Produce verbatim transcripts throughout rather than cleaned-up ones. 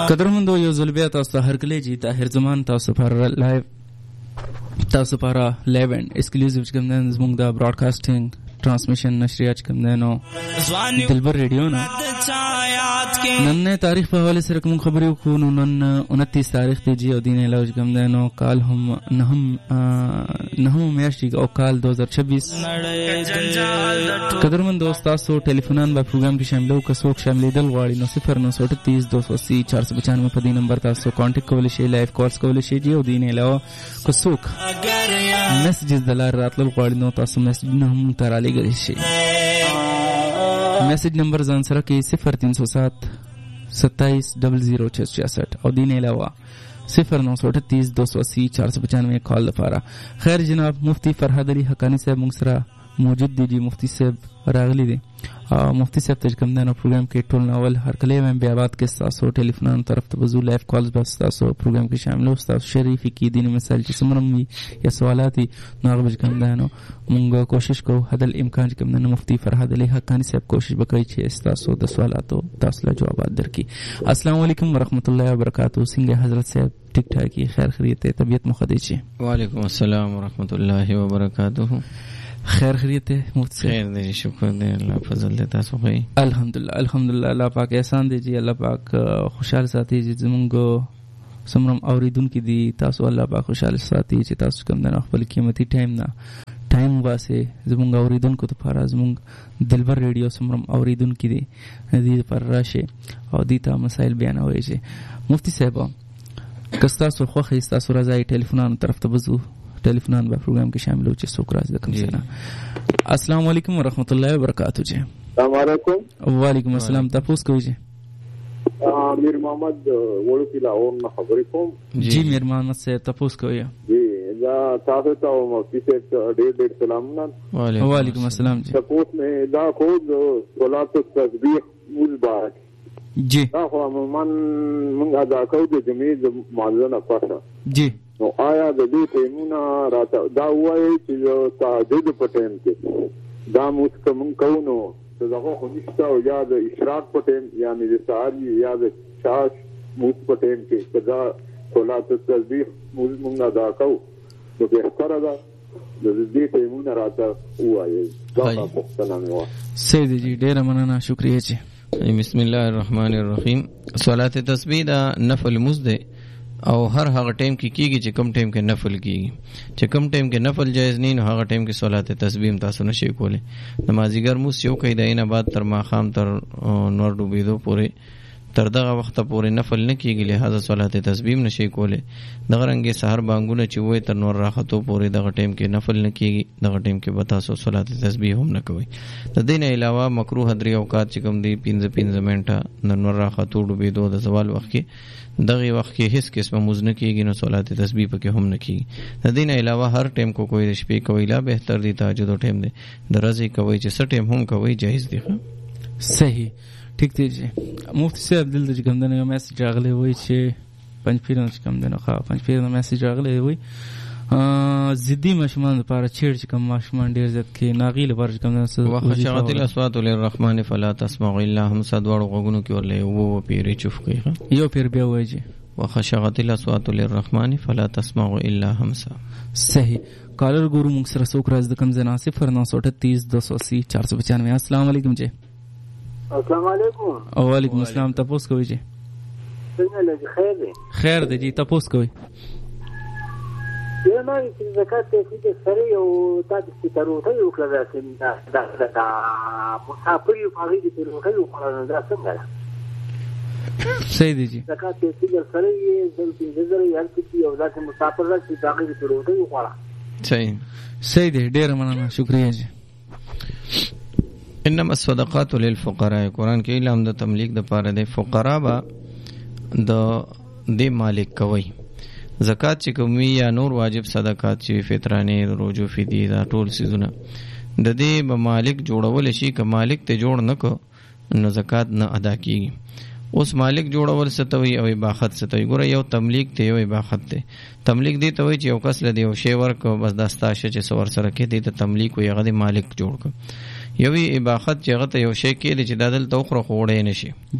قدرمندو یو ځل بیا تاسو ته هرکلی جي طاهر زمان تاسو پر لایو تاسو پر لایو اینڈ ایکسکلوزیو چې کوم دی زموږ د براډکاسټینګ ट्रांसमिशन नशरिया कम देनो दिलबर रेडियो ना नन तारीख पर हवाले से रकम खबरों को नन उनतीस तारीख थी जी और दिन इलाज कम देनो काल हम नहम नहम मैच और काल दो हज़ार छब्बीस कदरमंद दोस्तों टेलीफोन बा प्रोग्राम की शामिल हो कसोक शामिल दल वाली नौ सिफर नौ सौ अड़तीस दो सौ अस्सी चार सौ पचानवे पदी नंबर तासो कांटेक्ट कोवले शे लाइव कॉल्स कोवले शे जी और दिन इलावा कसोक मैसेजेस दलार रातल वाली नौ तासो मैसेज नहम ताराली मैसेज नंबर जान सर के सिफर तीन सौ सात सत्ताईस डबल जीरो छह सौ छियासठ और दिन अलावा सिफर नौ सौ अठतीस दो सौ अस्सी चार सौ पचानवे कॉल दफारा। खैर जनाब मुफ्ती फरहाद अली हकानी साहब मुंगसरा मौजूद दीजिए मुफ्ती साहब रागली दे मुफ्ती साहब तज कम देना प्रोग्राम के टोल नावल हर कले में बेबात के सासो टेलीफोन तरफ तवज्जो लाइव कॉल्स बस सासो प्रोग्राम के शामिल हो सास शरीफी की दीनी मसाइल की समरमी या सवालाती नागबज कम देना मुंगा कोशिश को हदल इम्कान कम देना मुफ्ती फरहाद अली हकानी साहब कोशिश बकई छे सासो द सवालातो तासला जवाब दर की। अस्सलाम वालेकुम व रहमतुल्लाहि व बरकातहू सिंह हजरत साहब ठीक ठाक की खैर खैरियत है तबीयत मुखदिची। वालेकुम अस्सलाम व रहमतुल्लाहि व बरकातहू खैर खैरियत है मुफ्ती खैर दे शुक्र दे अल्लाह फजल देता सो भाई अल्हम्दुलिल्लाह अल्हम्दुलिल्लाह अल्लाह पाक एहसान दे जी अल्लाह पाक खुशहाल साथी जी जमुंगो समरम औरिदुन की दी तासो अल्लाह पाक खुशहाल साथी जी तासो कम देना खपल कीमती टाइम ना टाइम वासे जमुंग औरिदुन को तो फारा जमुंग दिलबर रेडियो समरम औरिदुन की दी दी पर राशे और दीता मसाइल बयान होए जे मुफ्ती साहब कस्ता सो खोखी इस्ता सो रजाई टेलीफोन तरफ तबजू टेलीफोन बा प्रोग्राम के शामिल हो चे सोकराज दकम सेना। अस्सलाम वालेकुम व रहमतुल्लाहि व बरकातहू जी। अस्सलाम वालेकुम वालेकुम अस्सलाम तपोस कोई जी मीर मोहम्मद वोलू किला और न खबर को जी मीर मोहम्मद से तपोस कोई जी जा तासे तो मुफ्ती से डेढ़ डेढ़ सलाम ना वालेकुम अस्सलाम जी तपोस में दा खुद सलात तस्बीह मुबारक जी दा मन मन अदा को जो जमीज मालना पासा जी نو آیا د دې ټیمونه راته دا وایي چې تهجد په ټیم کې دا موږ کوم کوو دغه خو نشته او یا د اشراق په ټیم یعنې د سهار یا د شاش موږ په ټیم کې دا صلات التسبیح موږ ادا کوو نو بهتره ده د دې ټیمونه راته وایي دا پوښتنه مې وه سید جی ډېره مننه شکریه جی بسم الله الرحمن الرحیم صلات تسبیح دا نفل مزد او هر هغه ټیم کې کیږي چې کم ټیم کې نفل کیږي چې کم ټیم کې نفل جایز نه نو هغه ټیم کې صلات تسبیح تاسو نشئ کولای نمازیګر مو یو کوي دینه بعد تر ماخام تر نور ډوبېدو پورې تر دغه وخت پورې نفل نه کیږي لہذا صلات تسبیح نشئ کولای دغه رنګه سحر بانګونه چې وای تر نور راختو پورې دغه ټیم کې نفل نه کیږي دغه ټیم کې به تاسو صلات تسبیح هم نه کوئ د دې نه علاوه مکروه درې اوقات چې کوم دی پنځه پنځه منټه نور راختو ډوبېدو د زوال وخت کې دغه وخت کې هیڅ قسمه موز نه کیږي نو صلات تسبیح پکې هم نه کیږي د دې نه علاوه هر ټیم کو کوئی شپې کوي لا بهتر دی تهجد ټیم دی درځي کوي چې څه ټیم هم کوي جایز دی صحیح ٹھیک دی جی مفتی صاحب دل د کوم دنه میسج راغلی وای چې پنځ پیران چې کوم دنه خا پنځ پیران میسج راغلی وای زدی ماشومان لپاره چیر چې کوم ماشومان ډیر زیات کې ناغي لپاره کوم دنه وخشعت الاصوات للرحمن فلا تسمع الا هم صدوړو غوګونو کې ورلې وو پیری چوف کوي یو پیر بیا وای جی وخشعت الاصوات للرحمن فلا تسمع الا همسا صحیح کالر ګورو موږ سره څوک راز د کوم زنا صفر نو سو اٹھتیس دو سو اسی چار سو پچانوے السلام علیکم جی السلام علیکم وعلیکم السلام تاسو کوی جی څنګه لږ خیر دی خیر دی جی تاسو کوی یو نوې چې زکات ته چې سره یو تاسو چې تروته یو کړه چې دا دا مسافر یو هغه دې تروته یو کړه دا څنګه صحیح دی جی زکات ته چې سره یې ځل چې زره یې چې یو ځکه مسافر راځي دا هغه دې تروته یو کړه صحیح صحیح دی ډیر مننه شکریہ جی انما الصدقات للفقراء قرآن کې اعلان د تملیک د پاره د فقرا با د د مالک کوي زکات چې کومي یا نور واجب صدقات چې فطرانه روزو فدی دا ټول سيزونه د دې به مالک جوړول شي که مالک ته جوړ نه کو نو زکات نه ادا کیږي اوس مالک جوړول ستوي او اباحت ستوي ګوره یو تملیک ته یو اباحت ته تملیک دی ته وي چې یو کس لدی او شی ورک بس داستاشه چې سور سره کې دی ته تملیک وي هغه مالک جوړ ک یوې اباحت چې هغه ته یو شی کې چې دادل توخره خوړې نشي جی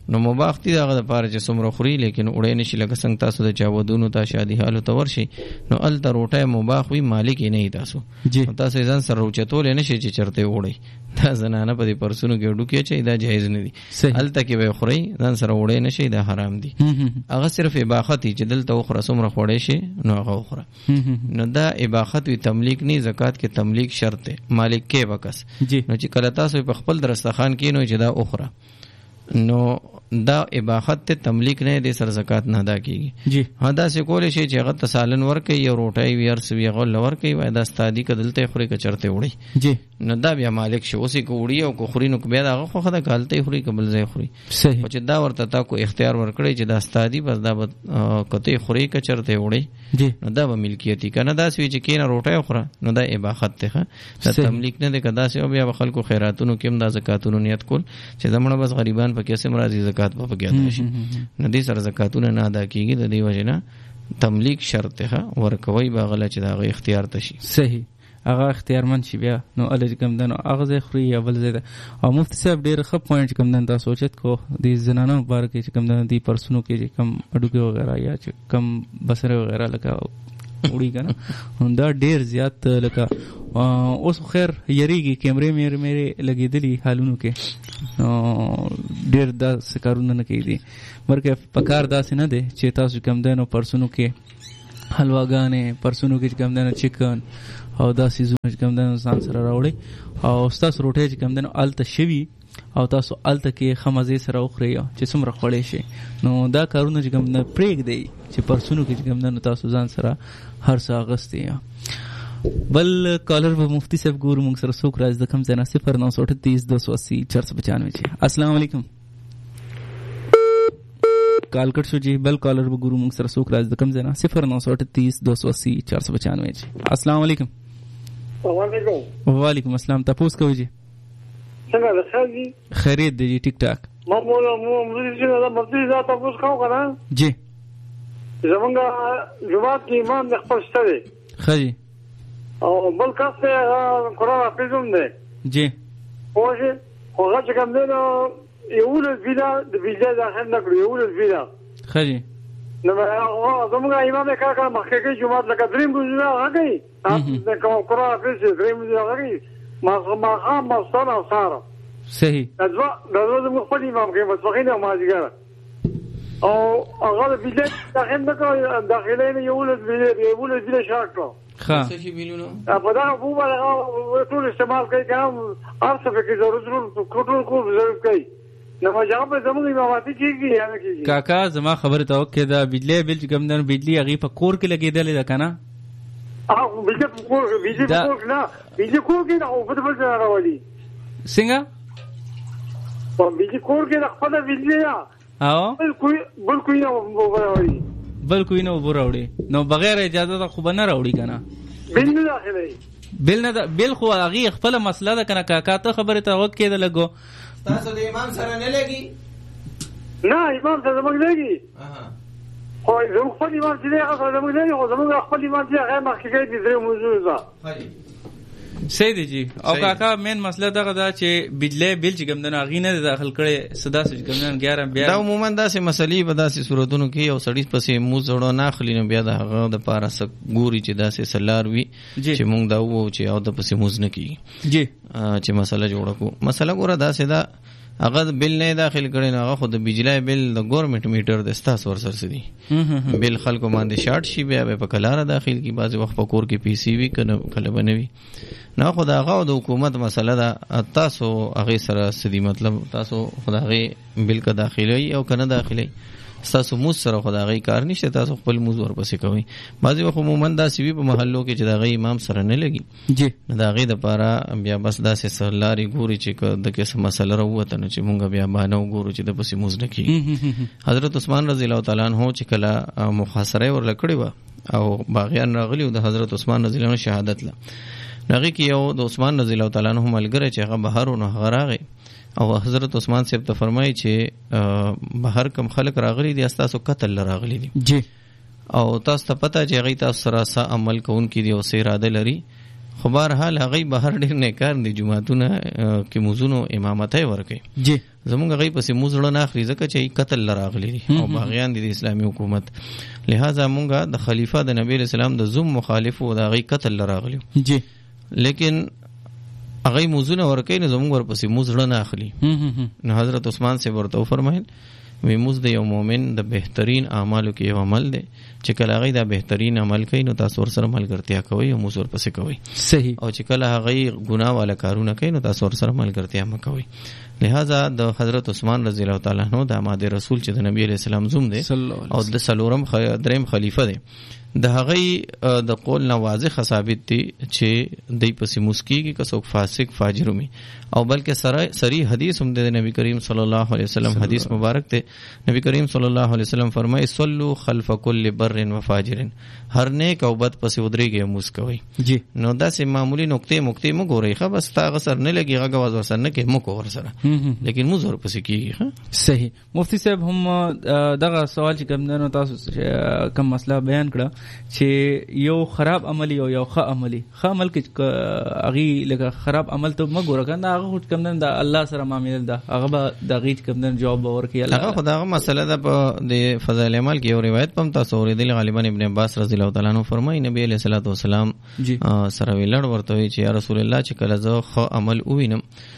نو مباح دي دغه د پاره چې څومره خوري لیکن وړې نشي لکه څنګه تاسو د چا ودونو ته شادي حالو ته ورشي نو ال ته روټه مباح وي مالک یې نه تاسو تاسو ځان سره روچتول نه شي چې چرته وړي دا زنانه په دې پرسونو کې ډوکې چې دا جایز نه دي ال ته کې به خوري ځان سره وړې نه شي دا حرام دي هغه صرف اباحت چې دلته وخره څومره خوړې شي نو هغه وخره نو دا اباحت وی تملیک نه زکات کې تملیک شرط دی مالک کې وکس نو چې کله تاسو په خپل درستخان کې نو چې دا اخره نو دا اباحت ته تملیک نه دي سر زکات نه ادا کیږي جی ها دا څه کول شي چې هغه تسالن ورکي یو روټي وير سوي غول ورکي وای دا ستادي کدلته خوري ک چرته وړي جی نو دا بیا مالک شي اوسې کو وړي او کو خوري نو بیا دا خو خدای کالته خوري قبل ځای خوري صحیح چې دا ورته تا کو اختیار ورکړي چې دا ستادي بس دا کته خوري ک چرته وړي جی نو دا به ملکیتی کنه دا سوي چې کینه روټي خوره نو دا اباحت ته دا تملیک نه ده کدا سه بیا خلکو خیراتونو کې دا زکاتونو نیت کول چې زمونه بس غریبان په کیسه مرادي زکات په پکې شي نو دې سره زکاتونه نه ادا کیږي د دې وجه نه تملیک شرط ته ورکوي باغله چې دا غي اختیار تشي صحیح هغه اختیارمن شي بیا نو الج کم دنو هغه خوري یا بل زیاده او مفتی صاحب ډیر ښه پوینټ کم دن دا سوچت کو د زنانو مبارک چې کم دن دي پرسونو کې چې کم اډوګه وغیرہ یا چې کم بسره وغیرہ لگا وړي کنه دا ډیر زیات لکه اوس خیر یریږي کیمرې مې مې لګېدلې حالونو کې ډیر دا سکارونه نه کوي مرګه پکار داسې نه دی چې تاسو کم دنو پرسونو کې حلواګانې پرسونو کې کم دنو چکن او دا سیزونه چې کم دنو ځان سره راوړي او تاسو روټي چې کم دنو الته شوي او تاسو الته کې خمزه سره وخوري چې څومره خړې شي نو دا کارونه چې کوم نه پریک دی چې پرسونو کې کوم نه تاسو ځان سره هر څه اغستې بل کالر و مفتی صاحب ګور موږ سره څوک راځي د کم ځای صفر نو سو تینتیس دو سو اسی چار سو پچانوے چې السلام علیکم کال کټ شو جی بل کالر و ګور موږ سره څوک راځي د کم ځای صفر نو سو تینتیس دو سو اسی چار سو پچانوے چې السلام علیکم وعلیکم وعلیکم السلام تاسو کوی جی څنګه ده خیر دي خیریت دی ټیک ټاک ما مولا مو مرزي دا مرزي دا تاسو کوم کنه جی زمونږه جماعت کې امام د خپل شته خجی او بل کس ته قرآن حافظوم دی جی اوه هغه چې کوم دی نو یو له ویلا د ویلا داخل نه کړو یو له ویلا خجی نو زمونږه امام کار کار مخکې کې جماعت لکه دریم بوزنه هغه د کوم قرآن حافظ دریم بوزنه هغه ما ما خام مستنا سارا صحیح دغه دغه د خپل امام کې مسبقین او ماجګر او هغه بيله داخل نه کوي داخله نه یو ولد بيله یو ولد بيله شاکو ها څه بیلونو په دا په باندې ټول استعمال کوي کوم ارڅ په کې ضرورت ضرورت کوټول کو ضرورت کوي نو ما جواب زموږ اماماتي کیږي یا نه کیږي کاکا زما خبره ته وکړه دا بجلی بل چې کوم دن بجلی هغه په کور کې لګیدل دا کنه اه بجلی په کور کې بجلی په کور کې نه بجلی کور کې نه او په بل ځای راوړي څنګه په بجلی کور کې د خپل بجلی یا او بل کوئی بل کوئی نه وراوړي بل کوئی نه وراوړي نو بغیر اجازه خو به نه راوړي کنه بل نه داخلي بل نه بل خو هغه خپل مسله ده کنه کاکا ته خبره ته وکړه لګو تاسو د امام سره نه لګي نه امام سره زموږ لګي خو زموږ خپل امام چې هغه سره زموږ لګي خو زموږ خپل امام چې هغه مخکې کوي د درې موضوع ده صحیح دی جی او کاکا مین مسله دغه دا چې بجلی بل چې ګمدن اغي نه داخل کړي صدا سې ګمدن اغیار بیا دا عموما داسې مسلې په داسې صورتونو کې او سړی پسې مو زړه نه خلی نو بیا د هغه د پاره سک ګوري چې داسې سلار وي چې مونږ دا وو چې او د پسې موز نه کیږي جی چې مسله جوړه کو مسله ګوره داسې دا هغه بل نه داخل کړي نه هغه خود بجلی بل د ګورنمنت میټر د استاس ور سره سدي بل خلکو باندې شارټ شي بیا په کلاره داخل کی بعض وخت په کور کې پی سی وی کنه کله بنوي نه خدا هغه د حکومت مسله ده تاسو هغه سره سدي مطلب تاسو خدای بل کا داخلي او کنه داخلي تاسو مو سره خدای کار نشته تاسو خپل موضوع ورپسې کوي بعضی وخت عموما دا سی وی په محلو کې چې دا غي امام سره نه لګي جی دا غي د پاره بیا بس دا سه سلاري ګوري چې د کیسه مسله راوته نو چې مونږ بیا باندې ګورو چې د پسې موز نه کی حضرت عثمان رضی الله تعالی عنہ چې کله محاصره ورلکړی و او باغیان راغلی د حضرت عثمان رضی الله عنه شهادت له نغی کې یو د عثمان رضی الله تعالی عنہ ملګری چې هغه بهرونو غراغه او حضرت عثمان صاحب ته فرمایي چې بهر کم خلک راغلي دي تاسو قتل راغلي دي جی او تاسو ته پته چې هغه تاسو سره سا عمل کوونکي دي او سي اراده لري خو بهرحال هغه بهر ډیر نه کار دي جمعهتونه کې موزونو امامت ورکي جی زمونږ هغه پسې موزړه نه اخلي ځکه چې قتل لراغلي دي او باغیان دي د اسلامي حکومت لہذا مونږه د خلیفہ د نبی اسلام د زوم مخالف او د هغه قتل لراغلي جی لیکن هغه موزونه ورکي نه زمونږ ورپسې موزړه نه اخلي نو حضرت عثمان سے ورته فرمایل وی موز د یو مؤمن د بهترین اعمالو کې یو عمل دی چې کله هغه دا بهترین عمل کوي نو تاسو ورسره ملګرتیا کوئ او موز ورپسې کوئ صحیح او چې کله هغه ګناه والا کارونه کوي نو تاسو ورسره ملګرتیا مکوئ لہذا د حضرت عثمان رضی الله تعالی عنہ د اماده رسول چې د نبی علیہ السلام زوم دی او د سلورم دریم خلیفہ دی د هغه د قول نه واضح ثابت دي چې دای پسې مسکیږي که څوک فاسق فاجر وي او بلکې سره سری حدیث هم د نبی کریم صلی الله علیه وسلم حدیث مبارک ته نبی کریم صلی الله علیه وسلم فرمایي صلوا خلف كل بر و فاجر هر نیک او بد پسې ودرېږي مسکوي جی نو دا سه معمولی نقطې مقطې مو ګورئ خو بس تا غسر نه لګي هغه واز ورسره نه کې مو کو ورسره لیکن مو زور پسې کیږي صحیح مفتی صاحب هم دغه سوال چې کوم نه تاسو کوم مسله بیان کړه چې یو خراب عملی او یو ښه عملی ښه عمل کې هغه لکه خراب عمل ته مګوره کنه هغه خو کوم نه د الله سره معاملې ده هغه به د غیچ کوم نه جواب ورکړي الله هغه خدای مسله ده په د فضائل اعمال کې یو روایت پم تاسو اوریدل غالبا ابن عباس رضی الله تعالی عنہ فرمایي نبی علیہ الصلوۃ والسلام سره ویلړ ورته وی چې یا رسول الله چې کله زه ښه عمل ووینم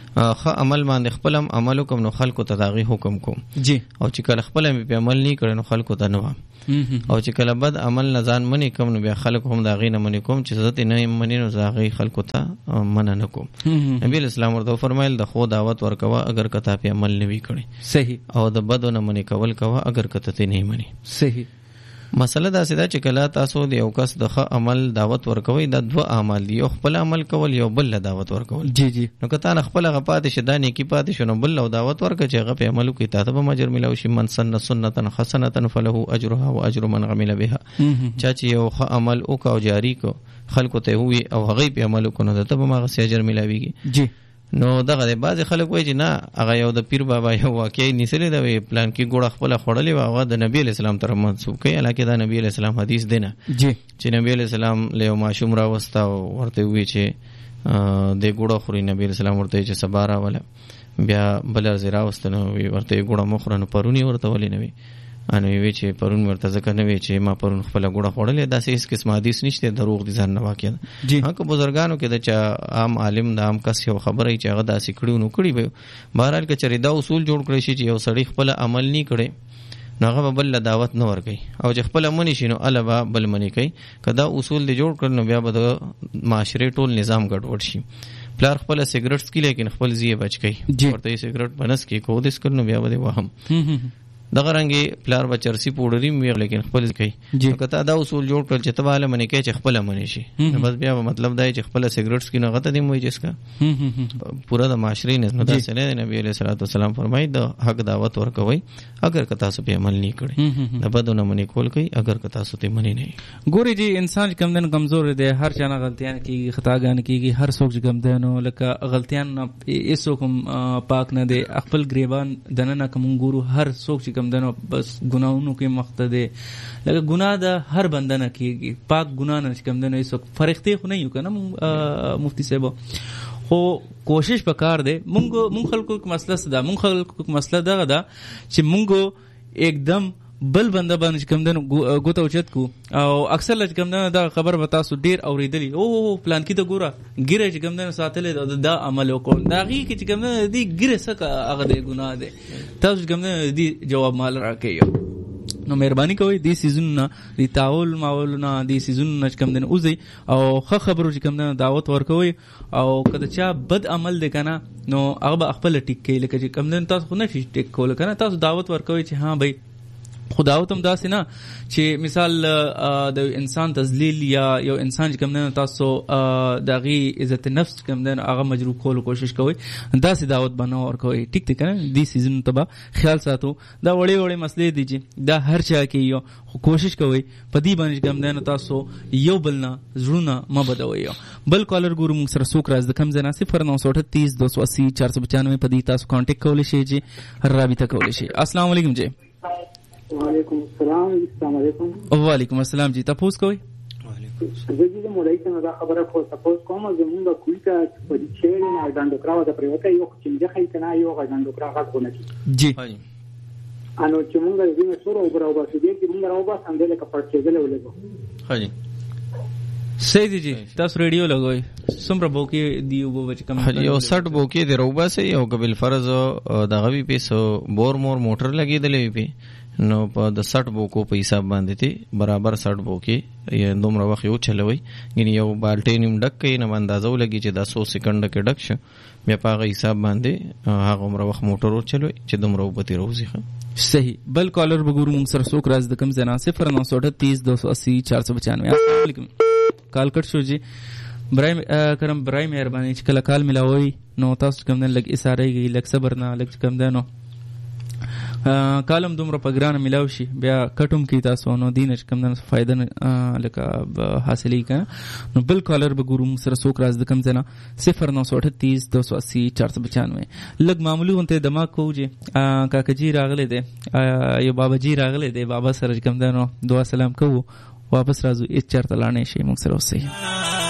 ښه عمل باندې خپل عمل کوم نو خلکو ته داغي حکم کوم جی او چې کله خپل په عمل نه کړي نو خلکو ته نه او چې کله بد عمل نه ځان منی کوم نو بیا خلکو هم داغي نه منی کوم چې عزت نه منی نو داغي خلکو ته منع نه کوم نبی اسلام ورته فرمایل د خو دعوت ورکوا اگر کته په عمل نه وی کړي صحیح او د بد نه منی کول کوا اگر کته ته نه منی صحیح مسله دا سیده چې کله تاسو د یو کس د ښه عمل دعوت ورکوي دا دوه اعمال دي یو خپل عمل کول یو بل دعوت ورکول جی جی نو کته نه خپل غپات شه دانه کی پات شنو بل دعوت ورک چې هغه په عملو کې تاسو به ماجر ملو شي من سن سنتا حسنه فله اجرها واجر من عمل بها چا چې یو ښه عمل او کا جاری کو خلکو ته وي او هغه په عملو کو نو ته به ما غسی اجر ملاويږي جی نو دغه د بعض خلک وایي چې نه هغه یو د پیر بابا یو واقعي نسلې دا وی پلان کې ګوړه خپل خړلې و هغه د نبی اسلام تر منسوب کوي الکه دا نبی اسلام حدیث دینه جی چې نبی اسلام له معشوم را وستا ورته وی چې د ګوړه خوري نبی اسلام ورته چې سبارا ولا بیا بل زرا واستنو وی ورته ګوړه مخرن پرونی ورته ولې نه وی انو وی چې پرون ورته ځکه نه وی چې ما پرون خپل ګوړه خړلې دا سې اس قسم حدیث نشته دروغ دي ځان نه واقع جی هغه بزرګانو کې د چا عام عالم د عام کس یو خبره چې هغه داسې کړو نو کړی به بهرحال کې چری دا اصول جوړ کړی شي چې یو سړی خپل عمل نه کړي نو هغه بل دعوت نه ور کوي او چې خپل منی شي نو البا بل منی کوي کدا اصول دی جوړ کړي نو بیا به د معاشره ټول نظام ګډوډ شي پلار خپل سیګریټ سکي لیکن خپل زیه بچ کوي ورته سیګریټ بنس کې کو دیس کړنو بیا به وهم دغه رنګي پلار بچرسي پوډري مې لیکن خپل کوي کته دا اصول جوړ کړل چې تباله منی کوي چې خپل منی شي بس بیا مطلب دا چې خپل سیګریټ سکي نه غته دی موي جسکا پورا د معاشري نه دا سره نبی عليه الصلاه والسلام فرمایي د حق دعوت ورکوي اگر کته سو په عمل نه کړي د بدونه منی کول کوي اگر کته سو ته منی نه ګوري جی انسان کم دن کمزور دی هر چا نه غلطیاں کیږي خطاګان کیږي هر څوک کم دنو لکه غلطیاں ایسو کوم پاک نه دی خپل گریبان دنه نه کوم ګورو هر څوک کم دنو بس گناہوں کے مقتدے لگا گناہ دا ہر بندہ نہ کیے پاک گناہ نہ کم دنو اس وقت فرقتے خو نہیں ہوگا نا مفتی صاحب خو کوشش پکار دے منگو من خلقو کو مسئلہ صدا من خلقو کو مسئلہ دا دا چې منگو ایک دم بل بنده باندې کوم دنو ګوت اوچت کو او اکثر لږ کوم دنو دا خبر وتا سو ډیر اوریدلی او پلان کې ته ګوره ګیره چې کوم دنو ساتلې دا عمل وکړ دا غي چې کوم دنو دی ګیره سکه هغه دی ګناه دی تاسو کوم دنو دی جواب مال راکې نو مهرباني کوئ دی سیزن نه دی تاول ماول نه دی سیزن نه کوم دنو اوزي او خه خبرو چې کوم دنو دعوت ورکوي او کله چا بد عمل دی کنه نو هغه خپل ټیک کوي لکه چې کوم دنو تاسو خو نه فیش ټیک کول کنه تاسو دعوت ورکوي چې ها بھائی خداوتم داسې نه چې مثال د انسان تذلیل یا یو انسان چې کوم نه تاسو دغه عزت نفس کوم نه هغه مجروح کول کوشش کوي داسې دعوت بنو اور کوي ټیک ټیک نه دی سیزن تبا خیال ساتو دا وړي وړي مسلې دي چې دا هر چا کې یو کوشش کوي پدی باندې کوم نه تاسو یو بل نه زړونه ما بدوي بل کالر ګورو موږ سره سوک راز د کم زنا صفر نو سو اٹھتیس دو سو اسی چار سو پچانوے پدی تاسو کانټیکټ کولای شئ چې رابطه کولای شئ السلام علیکم جی وعلیکم السلام السلام علیکم وعلیکم السلام جی تاسو کوئی وعلیکم زه دې مولای څنګه دا خبره خو تاسو کوم زمونږ کویته په دې چې نه ډانډو کراو د پریوته یو چې دې خې کنه یو ډانډو کرا غږ ونه کی جی انو چې مونږ دې سره وګراو بس دې چې مونږ راو بس اندل کا پړ چې دلې ولګو حاجی صحیح دی جی تاسو ریډیو لګوي سمره بوکي دی وبو بچ کم حاجی او سټ بوکي دی روبا سه یو قبل فرض د غوي پیسو بور مور موټر لګیدلې وي نو په د سټ بوکو په حساب باندې تی برابر سټ بوکي یا دومره وخت یو چلوي یعنی یو بالټینیم ډک کې نه اندازو لګي چې د سو سکند کې ډک شه بیا په هغه حساب باندې هغه عمر وخت موټر چلوي چې دومره وبتی روزي ښه صحیح بل کالر بګورو موږ سره څوک راز د کم زنا صفر نو سو تیس دو سو اسی چار سو پچانوے السلام علیکم کال کټ شو جی برای کرم برای مهرباني چې کله کال ملاوي نو تاسو کوم نه لګ اساره گئی لګ صبر نه لګ کم ده نو کالم دومره په ګران ملاو شي بیا کټوم کی تاسو نو دین چې کم نه فائدہ لکه حاصلې کړه نو بل کالر به ګورو سره څوک راز د کم زنا صفر نو سو تیس دو سو اسی چار سو پچانوے لګ معمولی ونته دماغ کوجه کاکا جی راغله دي یو بابا جی راغله دي بابا سره کم ده نو دعا سلام کوو واپس راځو اچ چرته لاړ نه شي موږ سره اوسئ